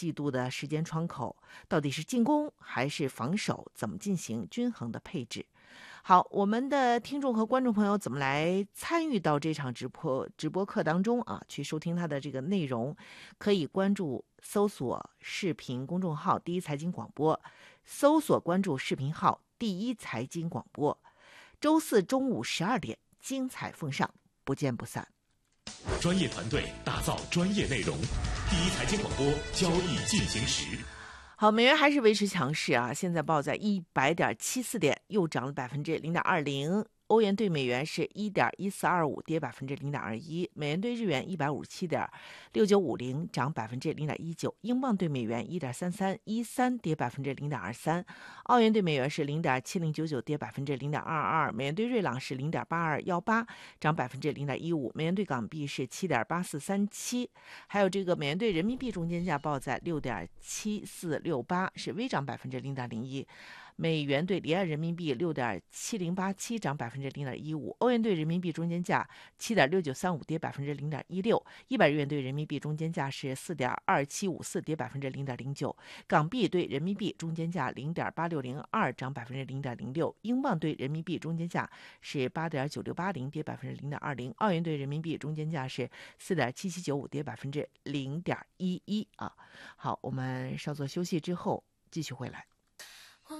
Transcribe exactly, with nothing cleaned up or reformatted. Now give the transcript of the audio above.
季度的时间窗口，到底是进攻还是防守，怎么进行均衡的配置？好，我们的听众和观众朋友怎么来参与到这场直播直播课当中啊？去收听它的这个内容，可以关注搜索视频公众号第一财经广播，搜索关注视频号第一财经广播。周四中午十二点，精彩奉上，不见不散。 专业团队打造专业内容，第一财经广播，交易进行时。 好，美元还是维持强势啊，现在报在一百点七四点，又涨了百分之零点二零。欧元对美元是一点一四二五，跌百分之零点二一。美元对日元一百五十七点六九五零，涨百分之零点一九。英镑对美元一点三三一三，跌百分之零点二三。澳元对美元是零点七零九九，跌百分之零点二二。美元对瑞郎是零点八二一八，涨百分之零点一五。美元对港币是七点八四三七，还有这个美元对人民币中间价报在六点七四六八，是微涨百分之零点零一。美元对离岸人民币六点七零八七，涨百分之零点一五。欧元对人民币中间价七点六九三五，跌百分之零点一六。一百日元对人民币中间价是四点二七五四，跌百分之零点零九。港币对人民币中间价零点八六零二，涨百分之零点零六。英镑对人民币中间价是八点九六八零，跌百分之零点二零。澳元对人民币中间价是四点七七九五，跌百分之零点一一啊。好，我们稍作休息之后继续回来。